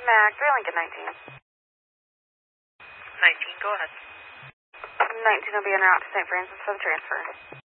Mac, 3 Lincoln 19. 19, go ahead. 19 will be en route to St. Francis for the transfer.